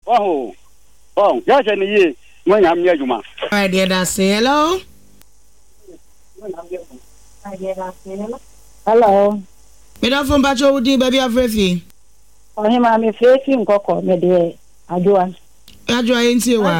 Oh, just a year when I'm near Juma. I did I say hello? Hello. Me don't from Bacho Udi, baby, of Refi. Oh, him, I'm a facing cocoa, me dear. I do. I do into you.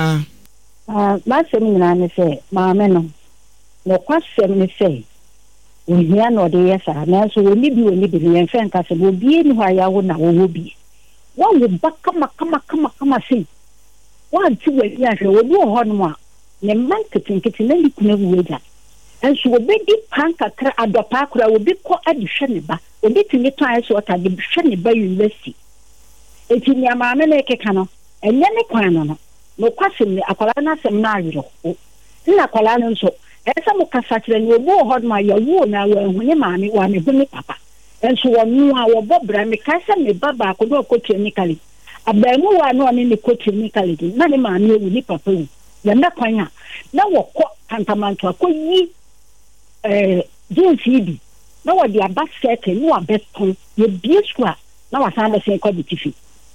My seminar, say, Mamma, no question, me say. We hear no dear, sir. Now, so we need you and Frank, I will be in where I would now will be. One would back come, see. 1 2 years will go on more. The man to think it's in any way. And she will be deep punk at the park where will be called at the Shaniba, will be to me twice what I did Shaniba University. It's in your mamma make a canoe, and then a quano. No question, the Acolana seminary. In Acolano so, as some of Cassatran will go on my war now when your mammy want to bring papa. And so I knew our Bob Bram, Casa, me Baba could go coach Nically. A bamboo I know in the coach Nically, none of my new with papa. You're not quite now what Tantamanto could ye. James Hebe. Now what the abbas said, no, a best tongue, you be square. Now I found the same quality.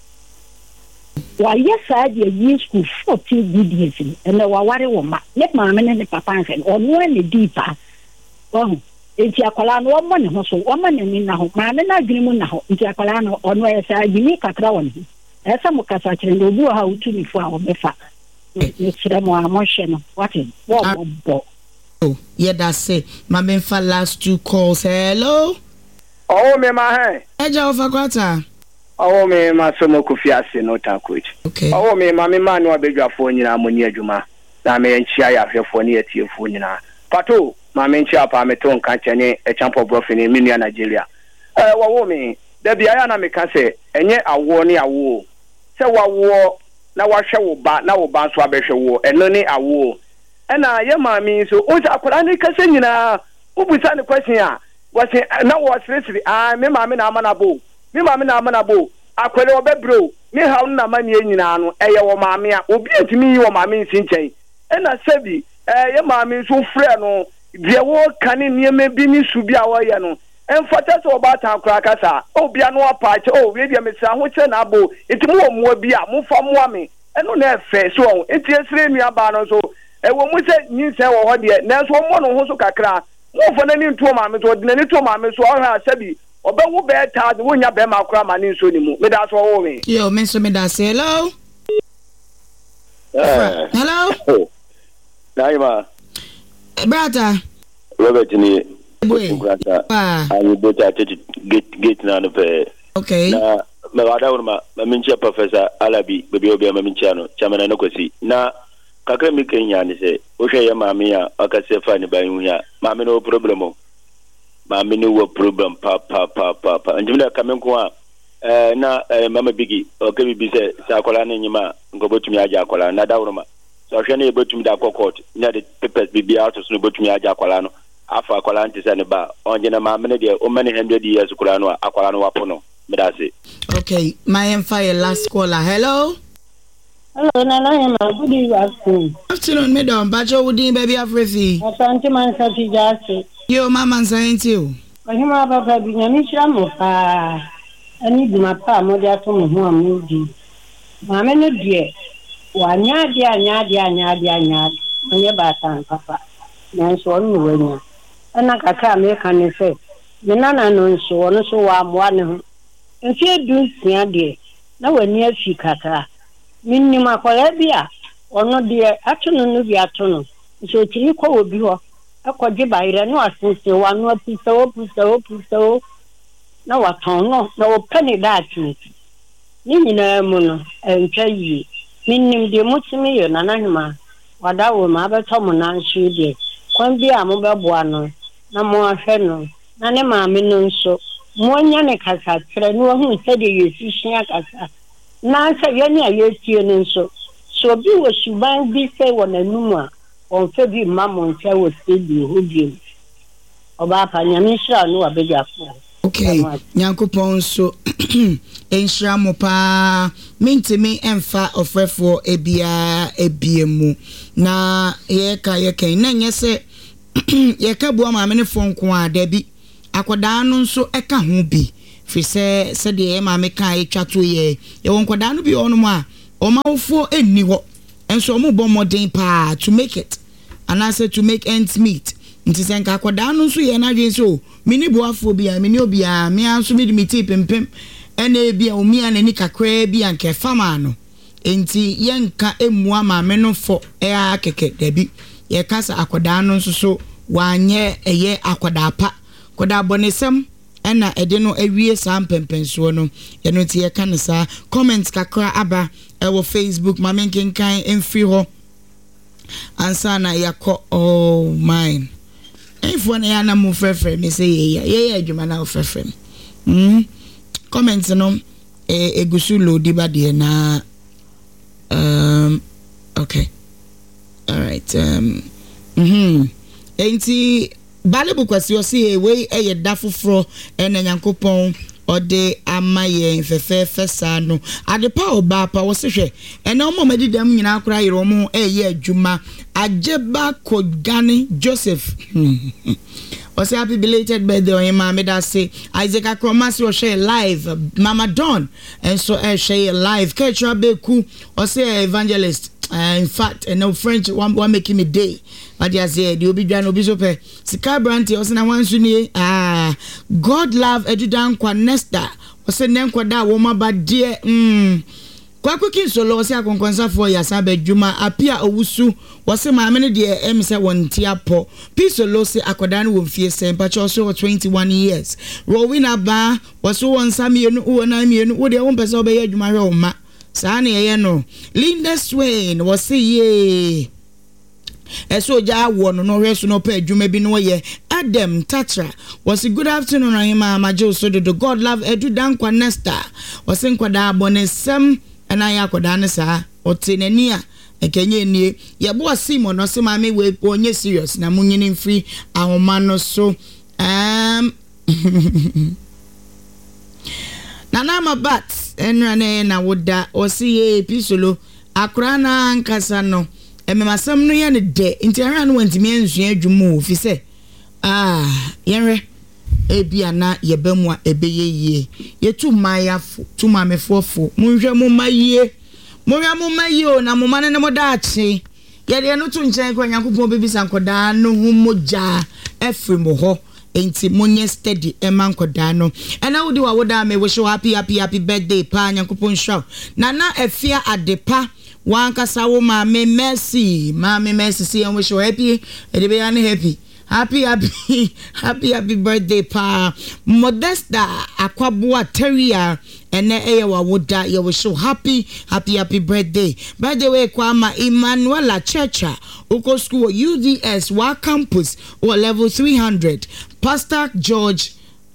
Why, yes, I did years school 14 good years, and there were worry woman. Let my man and the papa and or no any deeper. Oh, it's your colano, 1 money, also 1 money in now, man, and I dream now, it's your colano, or no, as I unique a crown. As some of Cassatran will do how to me for our befa. It's the more emotion. What is what? Oh, yeah, that's it. My men for last 2 calls. Hello? Oh, me, my Eja of a quarter. Oh, me, my Somo Kufiasi, no tanquage. Okay. Oh, me, my man, no beg your phone in Ammonia Juma. Now, me and Chia, your phone near to your phone. Pato, my main chap, I'm a tongue catching a champ of broth in Minia, Nigeria. What me? There be Ayana me can say, and yet I war near war. So what war now I shall bat now bounce Wabesha war, and no near a war. And your mammy, so I could only cassing who was the question? Was it now was literally me mammy Amanabo, me mammy Amanabo, I could obey bro, me how na money in an air mammy, will be to me your mammy Sinche. And I said, your mammy so friend, the war canning near me be me Subia Wayano, and for that about our crackers, oh, be no patch, oh, really, Miss Samuel Abo, it's more be a move from Wami, and on that face, so it's just me about so. When we say you say what dear, there's 1 more who so kakra. No for any 2 mammies or any 2 mammies so I said, or but who bear tard when you bear my cram and in so anymore. But that's all me. Yo, Mr. Medas, hello? Hello? Oh, Naima. Brother. Robert, boy. I will go to get none of it. Okay. My Mincha Professor Alabi, baby, Obi, Minchano, Chaman Nokosi. Now, kakra mi kenya ni se o hwe ya maame a aka se fa ni ban hu ya maame no problem maame no wo problem pa njimna kamenko a na mama bigi o ke bi se akola na nyima ngo botumi aja akola na dawroma so hwe na e botumi da court na de papers bi out so botumi aja akola no afa akola nti se ne ba onje na maame ne de o many 100 years kula no akola no wapono me da se. Okay, my fire last caller. Hello? Hello, Nana, good afternoon. Afternoon, madam. Bacho Woodin, baby, of Refi. Asante man sati jase. Yo, mama, saying to you. Mahima papa binyamisha mofa. Ani dumapa modi ato mo ho amudi. Mama no die. Wa nya. Onye batan papa. Na so onu wanya. Ana kaka me kan ne se. Me nana no nso ono so wa moa ne ho. Nfi edu sia de. Na wani afi kaka. Minimum akwara bia ono de atono no bi atono so tiri ko obi ho akwaje bayire no asese wa no pusa na waton no na wo pani dati ni nyina mu no entwa yi minim de mutimi yo nanahima wada wo ma beto mo na nsu de kwan bia mo beboa no na mo ahwe no na ne maame no nso mo nya ne kasa kire no hu se de yesi hia kasa na sa yani ayetie no nso so bi wo suban bi se wo nanum a on fe bi mamon fe wo stedi hodi oba pa nyame hira no abega fo. Okay, Nyankopon so enhira mo pa mintimi emfa ofrefo ebiemu na yeka na nyese yeka bua maame ne fonko a da bi akoda no nso eka ho bi fi se de maame kan etwa to ye won koda no bi ono mu a omawfo enni ho enso omo bɔ modern pa to make it and I said to make ends meet nti senka akoda no nso ye na dwen so mini boafo bia mini obia me anso me di pempem ene bia omi anani kakra bia nke fama no enti yenka emua ma me no fo akeke dabi ye kasa akoda no nso so wanye eye akoda pa koda bonesem ena ede no awie sam pempenso no ye no tie kan sa comments kakra aba ewo Facebook ma menkenkan emfri ho ansa na yakọ oh mine if na ya na mo frefre me say ye adwuma na frefre comment no egusu load ba de na okay all right enti Bible kwasi o see we ye da foforo na Nyankopon ode amaye fefefe sa no adepa oba pa wo se hwe ena omo medidam nyina akura yero mo ye adwuma Ajeba Kogani Joseph o say happy belated birthday on him mama da say Isaac Akromasi o share live Mama Don and so share live Ketra Beku o say evangelist in fact and no French one making me day but they say the obi dwan obi so pe sika branti o say na wansu ni God love edudan kwa nesta o say nen kwa da wo ma ba de kwa cooking solo say akonkonsa for yasa badwuma apia owusu wo say maame ne de em say wonti apo pisolo say akoda no won fie say pa cho so 21 years Rowena ba wo so won samienu wo na mienu wo de won pese obeye adwuma hwe o ma saa na ye no Linda Swain wo say ye eso ja wo no no hwe so no pa adwuma bi no ye Adam Tatra was a good afternoon Rahima Majo so do God love edu dan kwa nesta was nkwada abonesem na ya koda ne sa otenani a ekenye nie ye bo Simon no se ma me we onye serious na munyini mfiri ahoma no so na ma bat enra ne na woda osi episolo akra na ankasa no ememasam no ye ne de nti ara no wantimi ansua adwumu fi se yenre ebia na yebamwa ebeyeye yetu mayafo tu mamefofo munhwe mu maye o na mo mane ne mo daache yede no tu nchen kwa Nyankopon bebisa nkoda no humoja efremo ho enti monye steady ema nkoda no ena wodi wa woda me wish you happy birthday pa Nyankopon show na efia adepa wankasa wo ma me mercy see and wish you happy edebe ya happy happy birthday pa Modesta Akwabua Terrier ene ewa woda ye wish you happy birthday. By the way kwama Emmanuela Checha uko school UDS wa campus or level 300 Pastor George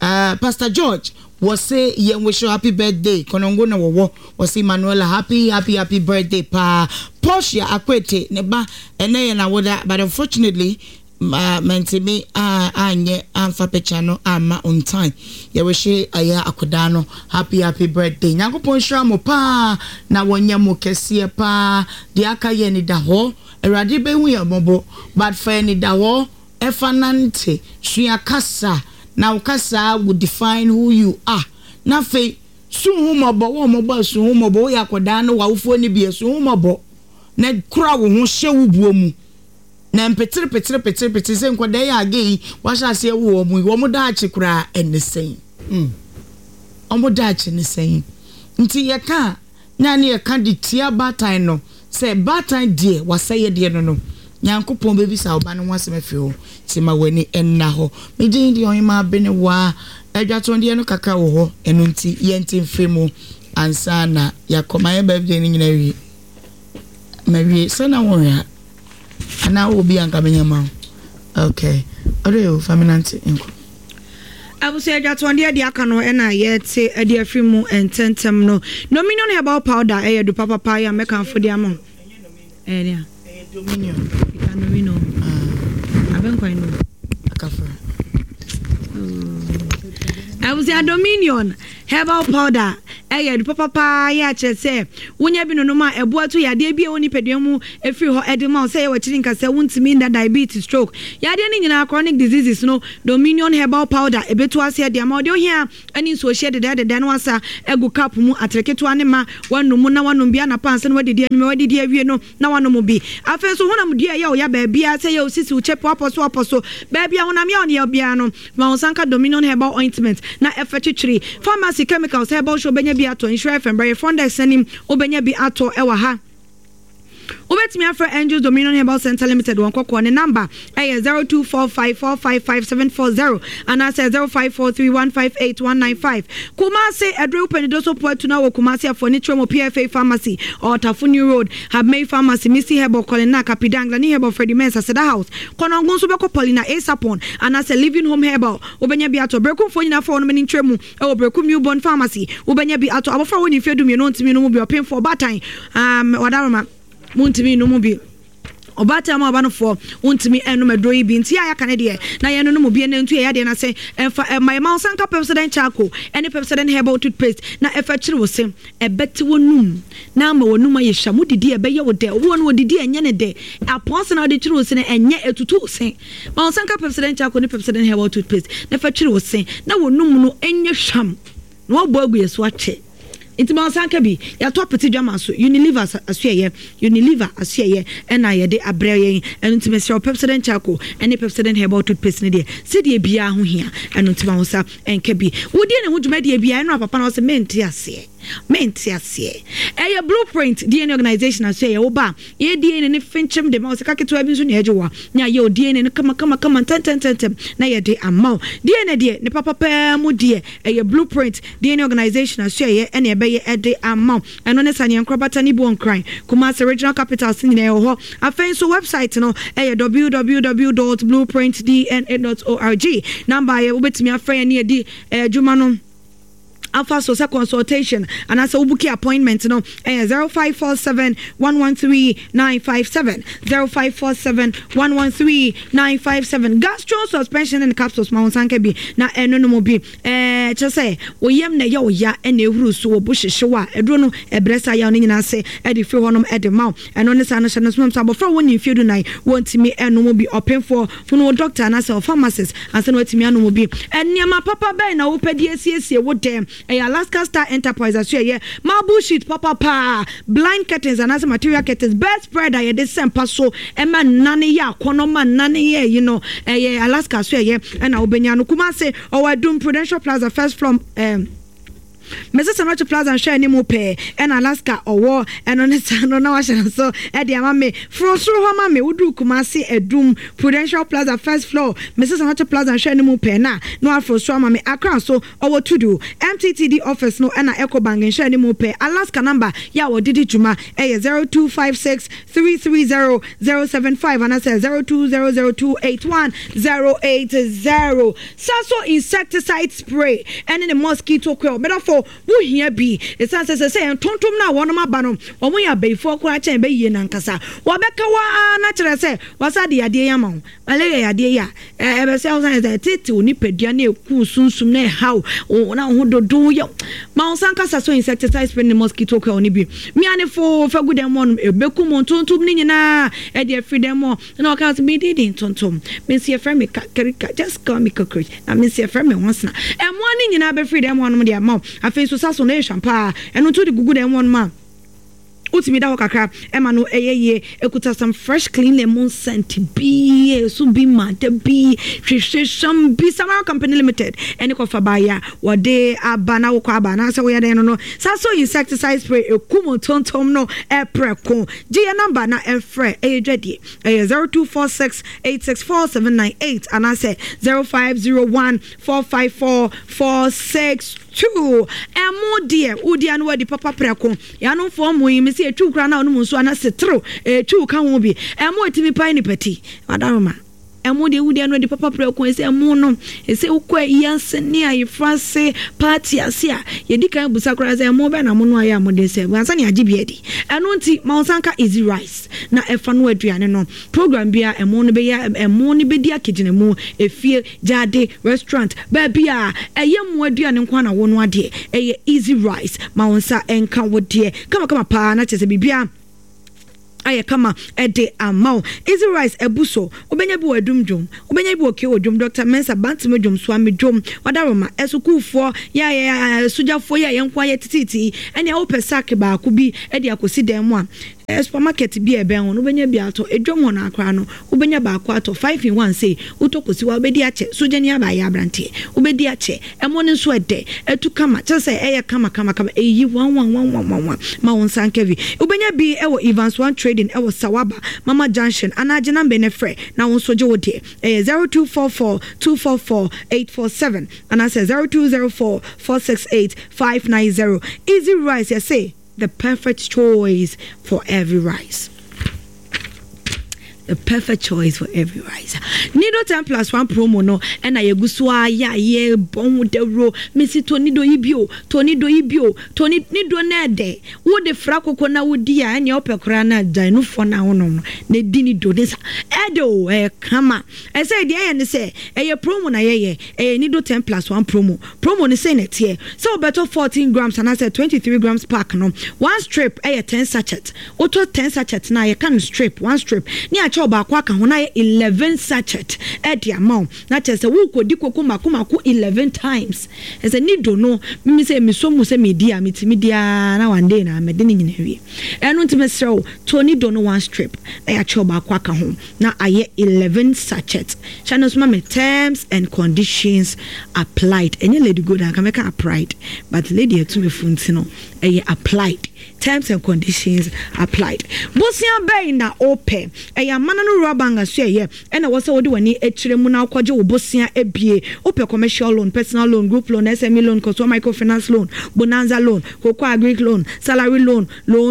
was say ye wish you happy birthday konongo na wo was Emmanuela happy birthday pa Portia Akwete neba ene ye na woda but unfortunately mentimi anye amfa pecha no ama on time ye we she aya akoda no happy birthday Nyankopon hira mo pa na wonya mo kese pa de aka ye ni da ho erade be hu ye mobo but fa ni da ho efanante sua kasa na ukasa would define who you are na fe su hu mobo wo mobo su hu mobo ya akoda no wawfo ni bie su hu mobo na kura wo ho hye wo buomu na mpetere se nkwada ya agei washa se wo mu da achi kura enesen omo da achi nesen nti ye ka na ne ye ka di tia batan no se batan die wasaye die no Nyankopon bebi sa oba no wasem afio ti ma wani enna ho medin di onima bene wa adwaton die no kaka wo ho eno nti ye nti mfemu ansa na yakoma ye birthday ni nyina wi mawie sana wo ya ana obi anka benyama okay ore faminante enko abuso adwaton de aka no na ye te de afimu ententem no nominion about powder do papa ya meka fo de amon dia dominion ikanumino abenkwai no akafa I was a Dominion herbal powder. The papa ya say when you been no ma a boy to ya de bi oni pedium a free ho edema say what you say won't mean that diabetes stroke. Ya de in chronic diseases no Dominion herbal powder a bit was here the amount here and in so share the dan was a go cap mu atreke to anima one no na one bia na pants and what did you no na one no be. I feel so one of dear ya baby I say yo sis will check apostle baby I want me on your piano Mousanka Dominion herbal ointment na F3 pharmacy chemicals herbal show benya bi ato insure FM by Fondex sending obenya bi ato ewa ha Ubetimi afra Angels Dominion Herbal Center Limited one kokko ne number 0245455740 and I say 0543158195 Kumasi Edrew Penidoso Point na wo Kumasi afonitre mo PFA Pharmacy or Tafuni Road have made pharmacy Missy Herbal Colina Capidangla ni Herbal Freddy Mensa Seda House kono ngonso beko Paulina Asapon and I say Living Home Herbal obenya bi ato brekum fo nyina fo no meni ntremu e brekum newborn pharmacy obenya bi ato abofra woni fedum ye no ntimi no mo bi opin for batan wadaroma Muntimi no mubi obata ma ba no for untimi eno medroyi bi nti aya kan de na ye no mo bi na ntu ye de na say emfa my mouse anka Pepsodent charcoal any Pepsodent herbal toothpaste na efa chiri wo sem ebeti wonum na ma wonum aye hwamu didi ebeye wo de wo no didi enye ne de apons na de chiri wo sem enye etutu sem mouse anka Pepsodent charcoal ni Pepsodent herbal toothpaste na efa chiri wo sem na wonum no enye hwam no bo agu yeso ache Intima sanka bi ya to peti dwama so Unilever asuyeye na ye de abreye enu ntime se Pepsodent charcoal ene Pepsodent herbal toothpaste ne de se de bia ho hia enu ntima ho sa enka bi wodi ne ho dwuma de bia enu papa na o se menti ase Blueprint DNA organization asuyeye wo ba ye DNA ne finchem de ma o se kaketo abi nso ne ejewa nya ye DNA ne kama tentem na ye de amao DNA de ne papa pa mu de Blueprint DNA organization asuyeye ene ebe ede amount and on esani enkrobata ni bon crime Kumasi regional capital sin ne ho afen so website no www.blueprintdna.org number ye obetimi afre ne di adwuma no Alpha Sosa consultation and as a bookie appointment no 0547 113 957 0547 113 957 gastro suspension and capsules Mount Sankebi na eno no mo bi just say oyem na ya oya ene ehuru so obo hihyewa edro no ebresa ya no nyina se e de free honom e de maw eno ne sa no hye no smam sabo fra woni fiedu nai wontimi eno mo bi open for no doctor na se pharmacist and se no watimi eno mo bi eniama papa ben na wo pedi asiesie wo dem Alaska Star Enterprise asye marble sheet papa blind curtains and as material curtains bed spread ye de sempa so ema nane ya kono ma nane ye you know Alaska asye na obenya no Kumasi Owadum Prudential Plaza first floor Mrs. Sanoche Plaza and share any more pay and Alaska or war and on it no so Eddie Mame Frostro Mame Udu Kumasi Edum Prudential Plaza first floor Mrs. Sanoche Plaza and share any more pay na no Frostro Mame Akran so or to do MTTD office no and Echo Bank and share any more pay Alaska number ya or Didi Juma 0256 330 075 and I say 0200281080 Saso insecticide spray and in the mosquito coil better for wo hia bi esan se tontom na wono maba no omo ya beifo kura chen be yie nankasa wo beka wa na kire se wasa de yade ya ma ale yade ya be se o san se titi oni pedua na eku sunsum na how na ho dodo yo ma osan kasa so insecticide spray ni mosquito coil ni bi mi ane fo fa good dem won beku mo tontom ni nyina e de free dem mo na o ka se me didin tontom me se friend me karika just call me cockroach na me se friend me once na e mo ni nyina be free dem won mo de ma afi so saso na champa eno to de gugu dem won ma utimi da wakakra ema no eyeye ekuta some fresh clean lemon scent bi so bi ma de bi hwehwehwam bi Samara Company Limited ene ko fa baya wode abana wo kwa abana se wo ya den no saso insecticide spray ekumo tontom no epreko je number na efre eyedwade 0246 864 and I say 0501 454 462 emo dear udia no wadi papa preko ya no for mo yi se etu kra na no mu so ana setro etu ka ho bi emo etimi pai ni pati madama emo de wudi anu de papa pre ko ese emo no ese ukwa yanse ne ayefrase party ase a ye di kan busa kora se emo be na mo no aya mo de se ansa ne agi bi edi eno nti ma onsanka easy rice na efa no aduane no program bia emo no be ya emo no be di akegine mu efie jade restaurant ba bia eye mo aduane nkwa na wo no ade eye easy rice ma onsa enka wo de kama pa na chese bibia aye kama ede amao easy rice ebuso obenya bi wadum dwom obenya bi oke odwom Dr. Mensa Bantim dwom so amedwom wadaroma esukufo ya sujafo ya yenkwa ye tititi ene wo pesake ba ko bi ede akosi dem mu a supermarket bi ebe ho no benya bi ato edwom ho na akra no ubenya ba akwa ato 5 in 1 say utokosi wa obedi ache sojani aba ya brante ubedi ache emo ne so ede etu kama chese eye kama eyi 1 ma won sankevi ubenya bi ewo Evans One Trading ewo Sawaba Mama Junction anaje na mbene frɛ na won soje wo de 0244244847 and I say 0204468590 easy rice you say the perfect choice for every rice. The perfect choice for every rice. Nido 10+1 promo no and I guswa ya ye bon de ro misi tonido ibio nido nede wo de frako kona wodi ya ene opekora na dan no fo na wono na dini do this edo kama I say dey ne say promo na ye nido 10+1 promo ne say net here so better 14 grams and I say 23 grams pack no one strip 10 sachet auto 10 sachet na ye can strip one strip ni ba kwa ka hona 11 sachet at the amount na chese wo kodi koko makomako 11 times as a nido no mi say mi so mu say me dia mitimi dia na one day na me de nyina wi eno ntime srew to nido no one strip na ya cho ba kwa ka ho na aye 11 sachet channels ma terms and conditions applied any lady go down can applied but lady to me funti no applied terms and conditions applied bosia bay na ope mana no robanga so ye ena wo se wo de wani etire mu na akwaje wo bosia ebie ope commercial loan personal loan group loan SME loan consumer microfinance loan bonanza loan cocoa agri loan salary loan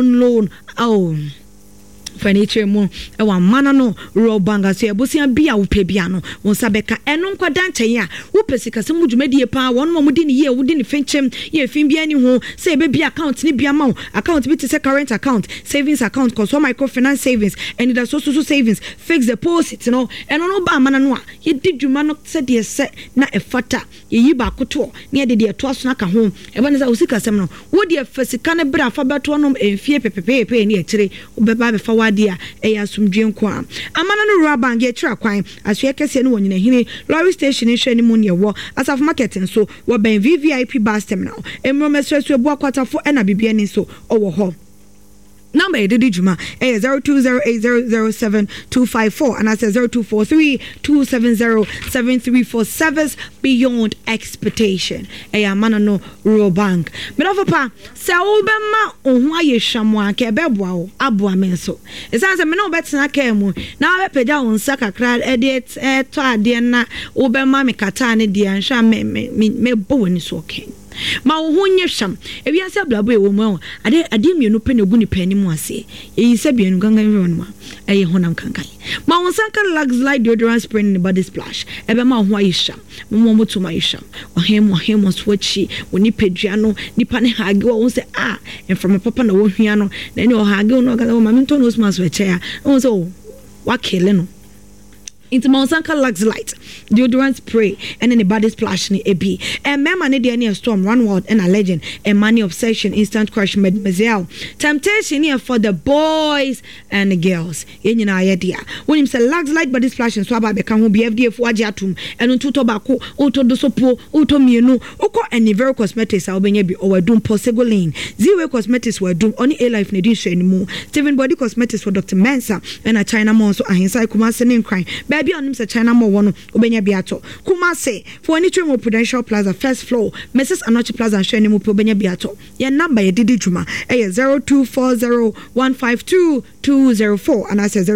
furniture mu ewa mana no robanga so ebosia bia wo pe bia no won sabeka eno nkwada nchen a wo pesika se mudwumedie pa won mo mudi ne ye wo di ne fenchem ye fin bia ni ho se be bia account ni bia ma account bi te se current account savings account consumer microfinance savings and the so savings fixed deposit no eno no ba mana no a ye di dwuma no se de se na efata ye yi ba koto ne de to aso na ka ho e ba ne sa usika sem no wo de fasika ne bra fa beto no enfie pepepe ne ekire wo be ba be fa dia eya sumdwe nko amana no ruabang ye tira kwan aswe kese no wonyina hini lorry station hwe ni mu ne wo asaf market nso wo ben VVIP bus terminal emro mesresu ebu akwatafo na bibia ni so owo ho number edidi juma 0208007254 and I say 0243270734 service beyond expectation mana no rural bank me no papa se wo be ma ohun aye hwamwa ke be boa wo aboa me so esanse me no betena ka mu na be peda won saka kra edit to ade na wo be ma me kata ne de anhwa me bo woni so okay ma wo nye hwam ewiase ablabo ewo mu ade mienu pe na gu ni pani mu ase eyi se bienu gangan wi no eye honam kankan ma won sanka Lux Light deodorant spray in the body splash ebe ma ho ayisha mo moto ma ayisha ohemo swachi woni pedua no nipa ne hage wo se and from a papa na wo hwia no na ne o hage no ga ma minto no sma so eche ya won se wa kele no into Monsanka Lux Light deodorant spray and then the body splash ni ebi and mema ne de any storm run wild and a legend and money obsession instant crush mademoiselle temptation here for the boys and the girls yen na idea when him say Lux Light body splash and swaba be kan ho be FDF waje atum and ntuto bako uto do sopo uto mienu uko Anivero Cosmetics a obenya bi owadum Posegolane Zero Cosmetics wadum oni A Life ne di hwe ni mu Steven Body Cosmetics for Dr. Mensa and a China Mall so ahinsa Kumase ne nkran baby onim se China Mall wono obenya bi ato Kumase for any train Prudential Plaza first floor Mrs. Anochi Plaza hwe ni mu pe obenya bi ato ye number ye didi juma 0240152204 and I say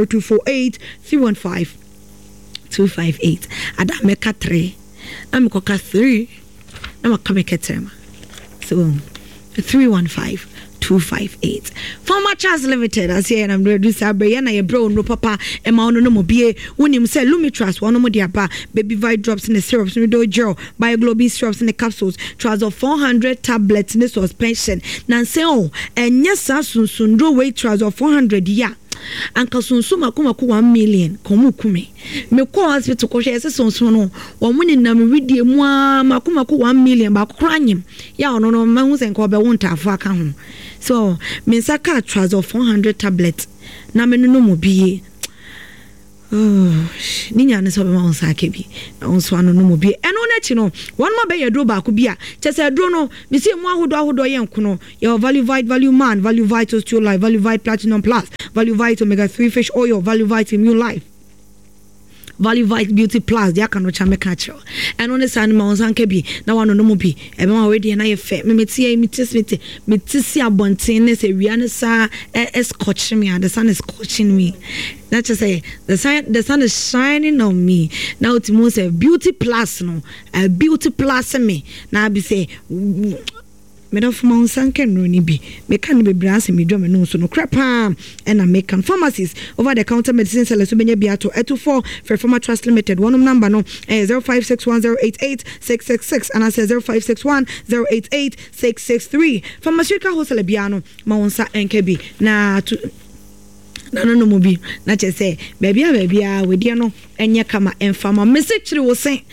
0248315258 ada meka 3 na mkoka 3 na makameka tema so 315 258. Former Charles Limited, as here and I'm ready to say, Brianna, your bro, no papa, and my own no more beer. When him say Lumitras, one more diapa, baby vite drops in the syrups, no dojo, BioGlobin syrups in the capsules, trials of 400 tablets in the suspension. Nancy, oh, and yes, soon do weight trials of 400 ya. Anka sunsuma kuma ku 1 million komu kume me ko hospital ko hwe sonso no wo muni na me widie mu makuma ku 1 million ba kranyim ya ono no mahu sen ko be wonta afo aka ho so me saka trials of 400 tablets na me no mo biye ninya ne so be ma onsa kebi na onso anu no mo bi eno na chi no one ma be yedro ba ko bia chese dro no me see mu ahodo yenko no your value vite value man value vite osteolife value vite platinum plus value vite omega 3 fish oil value vite immune life value vite beauty plus dia kan no cha me catch eno ne san ma onsa kebi na wano no mo bi e be ma already na ye fe me tie me tisi abonten ne se wia ne sa escorch me and the sun is scorching me. Not to say the sun is shining on me. Now it's most a beauty plus no, a beauty plus me. Now be say me don't for my son can really be. Me can't be brass and me drum and no so no crap and I make pharmacies over the counter medicine sellers to be biato 824 for Former Trust Limited. One number no 0561088666 and I say 0561088663. Pharmaceutical wholesale biano maunsa NKB na to no mo bi na che say baby we dia no enye kama enfama message chiri wo sen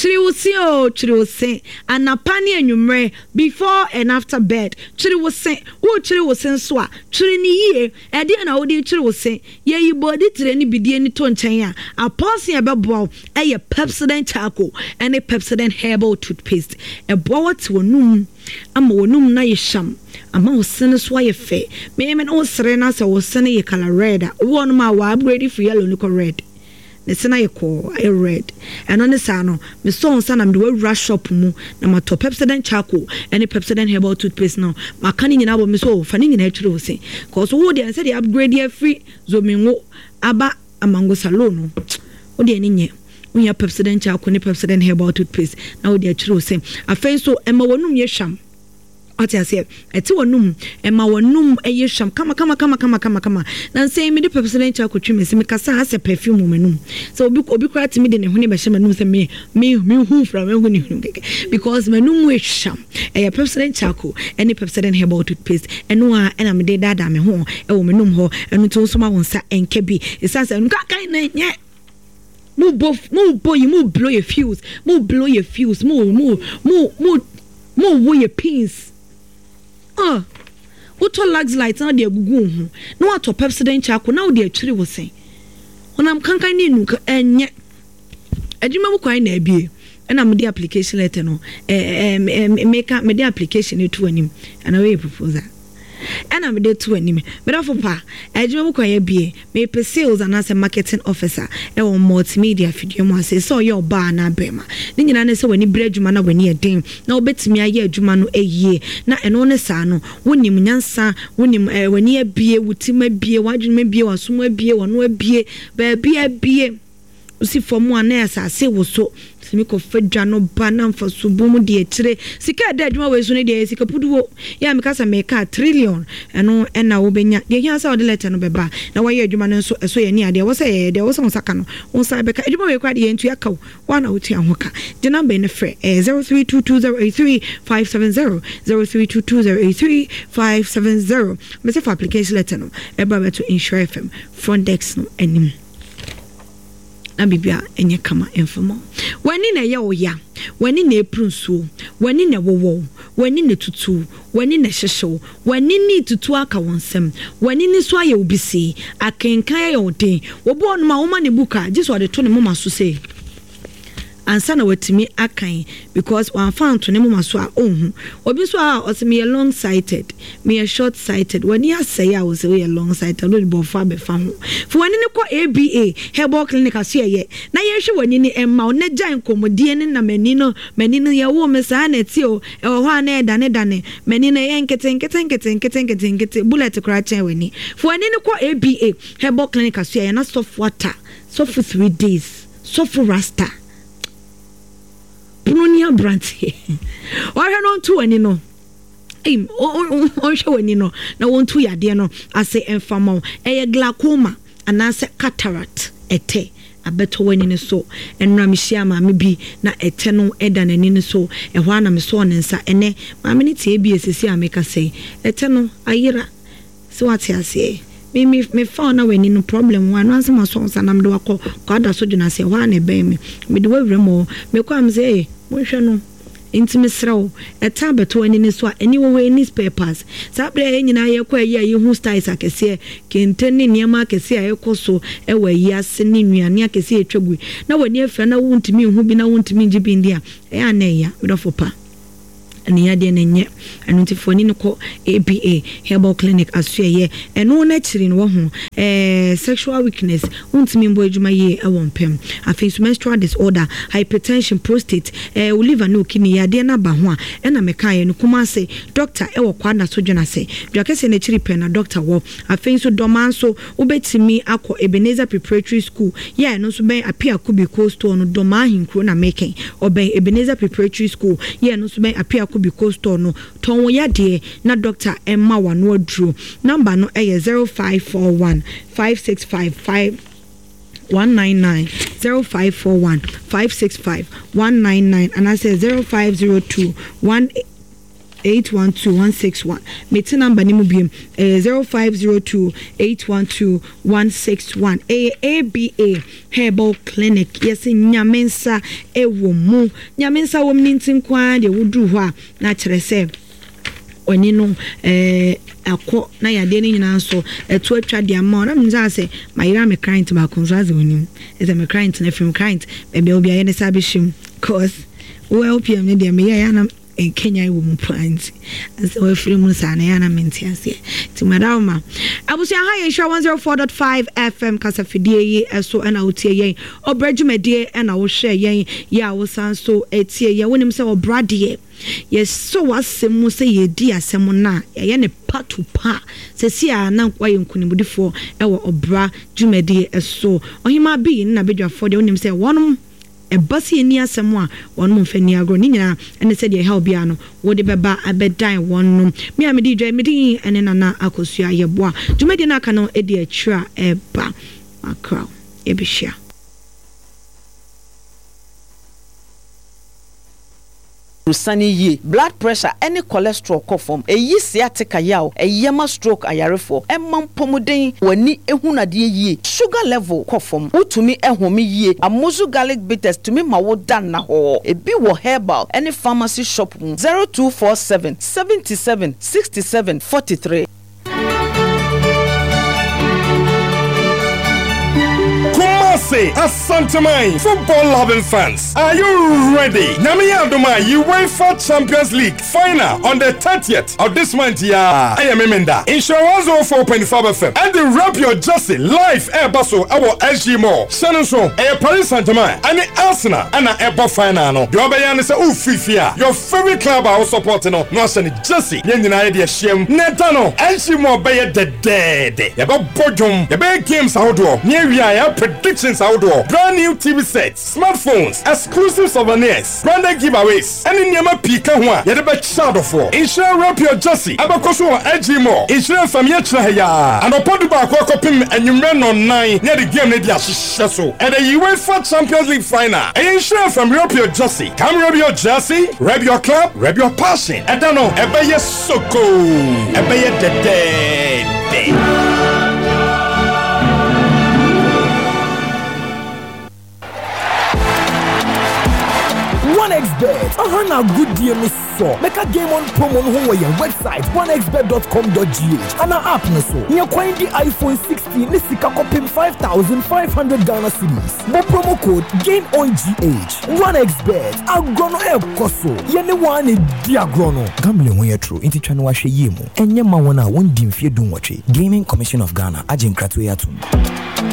anapa ne anwumre before and after bed chiri wo sen so a chiri ni yie e dia na wo di chiri wo sen ye yi body tire ni bidie ni to nchen a pause e bebo e Pepsodent charcoal and a Pepsodent herbal toothpaste e bo what wonum ama wonum na ye sham ama osene so ye fe me no sere na se osene ye color red one ma wa upgrade for yellow no red ne sena ye ko a red and on the sano me so onsa na me we rush shop mu na ma to Pepsodent charcoal and a Pepsodent herbal toothpaste no ma kan nyina bo me so fa ni nyina atwire ose cause wo dey say the upgrade ye free zo me ngo aba amango salon wo dey ni nye unya Pepsodent charcoal ne Pepsodent herbal toothpaste na wo dey atwire ose afen so ema wonum ye sham ati ase eti wonum ema wonum eye sham kama na say me de Pepsodent charcoal twi me se me kasa ha se perfume menum so obi kura ti me de ne hune be menum se me hu fra me hu ne hu because menum we sham Pepsodent charcoal any Pepsodent herbal toothpaste eno a na me de dada me ho e wo menum ho eno to so ma wonsa enkebi isasa nka kan na nye mo blow your fuse mo wo your pins what lags lights na de gugu hu na what Pepsodent charcoal na de atwire wo sen onam kankan ni nu enye adwuma mu kwan na abie na me de application letter no me de application to anim and we proposal and I'm there to anime. But for pa, I do be me sales and as a marketing officer, a multimedia video say so your bar na bema. Then you say when you bread jumana when you dim. Now bet me a year jumano a year. Na and on a sano, when you munyansa, when you be with me be a wajin me be or somewhere be or no be a usi for one else I say was so simiko fedja no banam for subumu de etire sika da adwuma we so ne de sika puduwo ya mekasa meka trillion eno na wo benya de hia sa de letter no beba na wa ye adwuma no so eso ye ni ade wo say de wo so saka no wo sa beka adwuma we kwa de yentu aka wa na wo tia hoka de number ne frɛ 0322083570 0322083570 mese for application letter no eba beto Insure FM front desk no anim na bibia enye kama enfomo wani na ye oya wani na eprunsuo wani na wowo wani na tutu wani na hyehyew wani ni tutu aka wonsem wani ni so aye obisi akenkan ye odin wobo no ma wo ma ne buka jiso de to ne mama so say ansa na watimi akan because one found to ne mama so a ohun obi so a osemi long sighted me short sighted when you say I was a long sighted no bo fa be fa ho for wani ne ko ABA herbal clinic aso ye na ye hwe wani ne emma na jan komodie ne na mani no ye wo me sa na ti o e ho ana dane mani na ye nkete bullet kra chen wani for wani ne ko ABA herbal clinic aso ye na soft water so for 3 days so for rasta Punonia Branty. Or her on to any no. ɔnhwɛ w'ani no na wɔntu yadeɛ no ase ɛmfama ɛyɛ glaucoma anaasɛ cataract ɛtɛ abeto wani ne so enra me hia maame bi na ete no eda nani ne so ehwa na me so ne nsa ene maame ne tie bi esisi ameka sei ete no ayira so ate ase me fa na wani no problem one once ma so nsa na me do akọ kwada so dwuna se ehwa na ebe me de wawre mo me kwa am say mo hwe no intimi sraw eta beto ani ne so ani wo we newspapers sabre nyina ye kwa ye hu styles akese kente ne niam akese ayekoso ewa yi ase ne nuane akese etwagu na wani afra na wuntimi hu bi na wuntimi ngibi ndia ya na ya medofo pa ani ya de nenye anuntifoni ne ko ABA Herbal Clinic asuyeye eno na chiri no ho sexual weakness wuntimi mbo adwuma ye ewon pem afei menstrual disorder hypertension prostate liver no kini ya de na ba ho a ena meka ye no kuma se doctor ewo kwada so dwena se dwakese na chiri pen na doctor wo afei so doma so obetimi akọ Ebenezer Preparatory School ya no so ben apia kubi coast no doma hinkro na meken oben Ebenezer Preparatory School ya no so ben apia because to no ton ya de na doctor Emma wano adru number no 0541 565 199 0541 565 199 and I say 0502 812-161. Meeting number ni mubiem 0502-812-161. ABA Herbal Clinic. Yes, nyamensa ewo mu. Nyamensa wo mnintin kwa de wudu hwa na kyerɛ sɛ oni no akọ na yade ni nyina so etu atwa de ama na mza sɛ mayira me client ba konzaze onim. Is a me client na film client bebe obi aye ne sabishim cause well PM ne de me ya na in Kenya wo mu plant as we free mu sa na ya na menti ase ti madama abusia ha ye sure 104.5 FM kasa fidie yi eso na otie yen obrajumedie na wo hwe yen ya wo san so etie ye wonim se obrade yes so wasemu se ye di asemu na ye ne patupa se si a na kwa ye nkunimudifo ewo obra jumedie eso ohima bi na bedwafo de wonim se wonom ebasi eni asemu a wonu mfani agro ni nyina ene se de help bia no wo de beba abedan wonu me amedi dwa medi ene nana akosua yeboa jumedi na aka no e de atwa eba makra ebihia Rusani ye blood pressure any cholesterol kofom eyi sciatica yaw eyema stroke ayarefo emam pomuden wani ehunade ye sugar level kofom utumi ehome ye amozu garlic bitters tumi mawo dan na ho ebi wo herbal any pharmacy shop 0247 77 67 43. Say, Asantamai, football-loving fans, are you ready? Namia Doma, UEFA Champions League final on the 30th of this month. I am Emenda. Insurance 4.5 FM and the Rap Your Jersey live air basso our SG Mall. Shannon Air Paris Saint-Germain and the Arsenal and the Air final. No, the Obayan is a Ufifia. Your favorite club are supporting no Shannon Jersey. Yendina idea shame. Netano SG Mall bay the dead. Yaba Bodum. Yaba games outdoor. Near we are predictions outdoor, brand new TV sets, smartphones, exclusive souvenirs, branded giveaways, and in Yama Pika one, yet about shadow for. Insure Rap Your Jersey, Abakoso Edgy More, Insure from Yetraya, and upon the back copim and you ran on 9 near the game Nadia Shishaso, and the UEFA Champions League final. And insure from Rap Your Jersey, come Rap Your Jersey, Rap Your Club, Rap Your Passion. I don't know, Ebeye Soko, Ebeye the dead. OneXBet. Na good deal me so. Make a game on promo on your website onexbet.com.gh and our app no so. You find the iPhone 16 ni sika kopim 5,500 Ghana cedis. Bo promo code GAMEONGH. OneXBet. Agrono e koso. Yene one diagrono. Gambling when you true. Inti chano wa she yemu. Enye ma wana won dimfie dun wache. Gaming Commission of Ghana. Ajin kratwe yatum.